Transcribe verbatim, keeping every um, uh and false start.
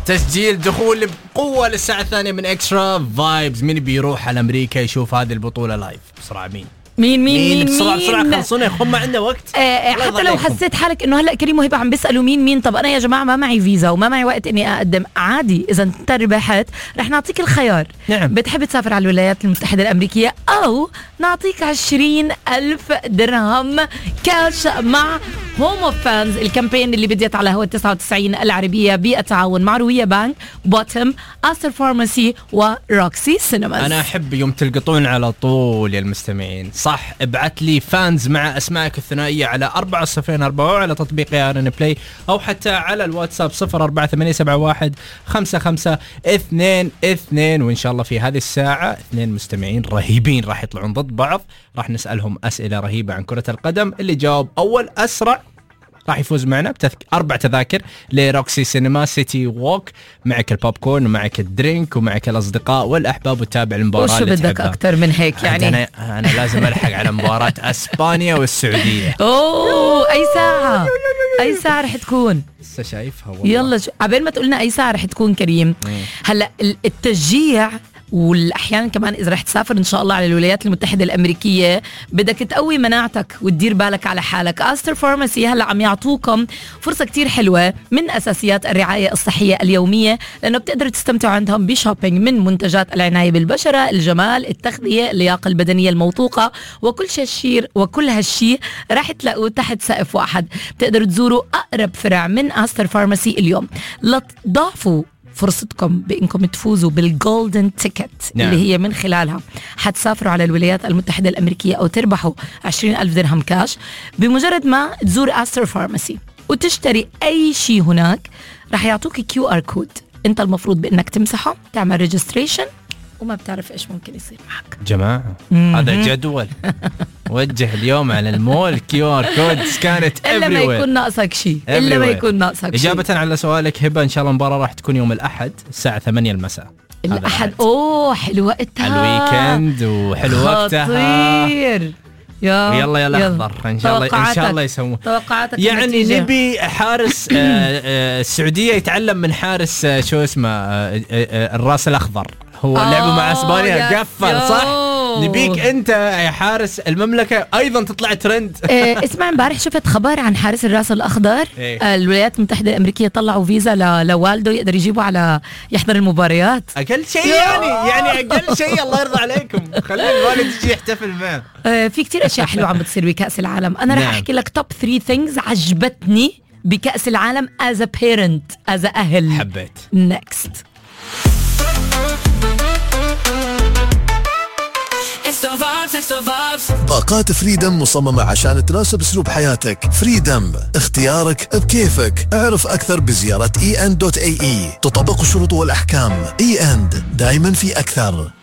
تسجيل دخول بقوة للساعة الثانية من إكسترا فايبز. مين بيروح على أمريكا يشوف هذه البطولة لايف؟ بسرعة مين؟ مين مين مين بسرعة مين بسرعة خلصونا يا ما عندنا وقت. آه حتى لو حسيت حالك انه هلا كريم وهبه عم بيسالوا مين مين، طب انا يا جماعه ما معي فيزا وما معي وقت اني اقدم، عادي اذا انت ربحت رح نعطيك الخيار. نعم. بتحب تسافر على الولايات المتحده الامريكيه او نعطيك عشرين الف درهم كاش مع هوم اوف فانز، الكامبين اللي بديت على هوا تسعة وتسعين العربيه بالتعاون مع روية بانك، بوتم، أستر فارماسي وروكسي سينماز. انا احب يوم تلقطون على طول يا المستمعين، صح ابعت لي فانز مع اسمائك الثنائيه على أربعة صفر أربعة على تطبيق آرن بلاي او حتى على الواتساب صفر أربعة ثمانية سبعة واحد خمسة خمسة اثنين اثنين. وان شاء الله في هذه الساعه اثنين مستمعين رهيبين راح يطلعون ضد بعض، راح نسالهم اسئله رهيبه عن كره القدم. اللي جاوب اول اسرع راح يفوز معنا بتذك... أربع تذاكر لروكسي سينما سيتي ووك، معك البوب كورن ومعك الدرينك ومعك الأصدقاء والأحباب وتتابع المباراة. وشو بدك أكتر من هيك يعني؟ أنا, أنا لازم ألحق على مباراة أسبانيا والسعودية. أوه أي ساعة؟ أي ساعة رح تكون؟ لسه شايفها والله. يلا شو... عبين ما تقولنا أي ساعة رح تكون كريم. هلأ التشجيع والأحيانا كمان إذا رح تسافر إن شاء الله على الولايات المتحدة الأمريكية بدك تقوي مناعتك وتدير بالك على حالك. أستر فارماسي هلأ عم يعطوكم فرصة كتير حلوة من أساسيات الرعاية الصحية اليومية، لأنه بتقدروا تستمتعوا عندهم بشوبينج من منتجات العناية بالبشرة، الجمال، التغذية، اللياقة البدنية الموثوقة، وكل شيء وكل هالشيء رح تلاقوه تحت سقف واحد. بتقدروا تزوروا أقرب فرع من أستر فارماسي اليوم. لا تضاعفوا فرصتكم بإنكم تفوزوا بالجولدن تيكت. نعم. اللي هي من خلالها حتسافروا على الولايات المتحدة الأمريكية أو تربحوا عشرين ألف درهم كاش بمجرد ما تزور أستر فارماسي وتشتري أي شيء هناك. رح يعطوك كيو آر كود، أنت المفروض بأنك تمسحه، تعمل ريجستريشن، وما بتعرف إيش ممكن يصير معك. جماعة هذا جدول وجه اليوم على المول كيو آر كود سكانت إلا ما يكون ناقصك شيء إلا ما يكون ناقصك شيء. إجابة على سؤالك هبة، إن شاء الله المباراة راح تكون يوم الأحد الساعة ثمانية المساء. الأحد أوه حلو وقتها، الويكند وحلو وقتها خطير. يا يلا يلا اخضر ان شاء الله ان شاء الله يسوون توقعاتك يعني النتيجة. نبي حارس السعودية يتعلم من حارس شو اسمه الراس الأخضر، هو لعبوا مع اسبانيا قفل صح. نبيك انت يا حارس المملكة ايضا تطلع ترند. إيه اسمع، امبارح شفت خبر عن حارس الراس الاخضر. إيه؟ الولايات المتحدة الامريكية طلعوا فيزا ل... لوالده يقدر يجيبه على يحضر المباريات. اقل شيء يعني يعني اقل شيء الله يرضى عليكم خلي الوالد يجي يحتفل معه. إيه في كتير اشياء حلوة عم بتصير بكأس العالم. انا رح احكي لك توب ثري ثينجز عجبتني بكأس العالم as a parent as a اهل حبيت. next باقات فريدم مصممة عشان تناسب اسلوب حياتك. فريدم اختيارك بكيفك. اعرف اكثر بزيارة اي ان دوت اي اي. تطبق الشروط والاحكام. اي ان دايما في اكثر.